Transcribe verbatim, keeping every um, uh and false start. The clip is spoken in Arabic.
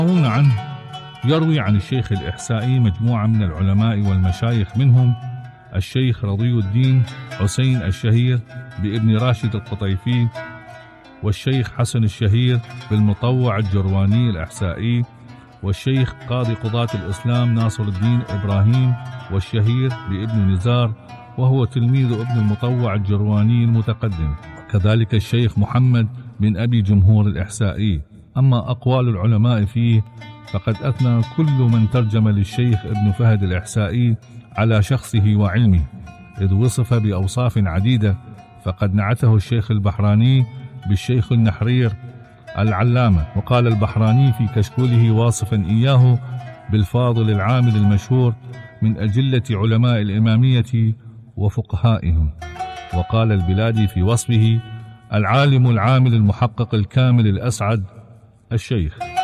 يروون عنه يروي عن الشيخ الإحسائي مجموعة من العلماء والمشايخ، منهم الشيخ رضي الدين حسين الشهير بابن راشد القطيفي، والشيخ حسن الشهير بالمطوع الجرواني الإحسائي، والشيخ قاضي قضاة الإسلام ناصر الدين إبراهيم والشهير بابن نزار وهو تلميذ ابن المطوع الجرواني المتقدم، كذلك الشيخ محمد بن أبي جمهور الإحسائي. أما أقوال العلماء فيه فقد أثنى كل من ترجم للشيخ ابن فهد الإحسائي على شخصه وعلمه، إذ وصف بأوصاف عديدة، فقد نعته الشيخ البحراني بالشيخ النحرير العلامة، وقال البحراني في كشكوله واصفا إياه بالفاضل العامل المشهور من أجلة علماء الإمامية وفقهائهم، وقال البلادي في وصفه العالم العامل المحقق الكامل الأسعد الشيخ